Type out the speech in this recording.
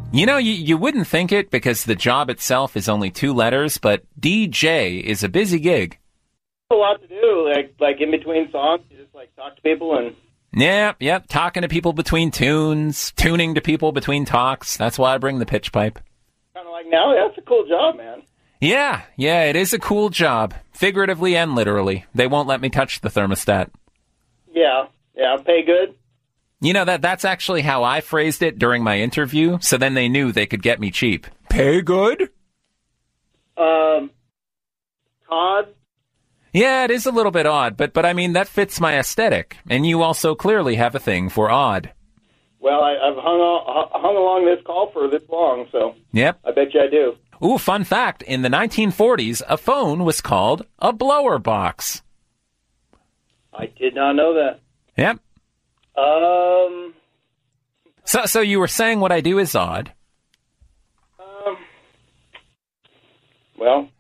You know, you wouldn't think it because the job itself is only 2 letters, but DJ is a busy gig. A lot to do, like in between songs, you just like talk to people and... Yep, talking to people between tunes, tuning to people between talks. That's why I bring the pitch pipe. Kind of like now, that's a cool job, man. Yeah, it is a cool job, figuratively and literally. They won't let me touch the thermostat. Yeah, pay good? You know, that's actually how I phrased it during my interview, so then they knew they could get me cheap. Pay good? Odd? Yeah, it is a little bit odd, but I mean, that fits my aesthetic, and you also clearly have a thing for odd. Well, I've hung along this call for this long, so Yep. I bet you I do. Ooh, fun fact, in the 1940s, a phone was called a blower box. I did not know that. Yep. So you were saying what I do is odd. Well,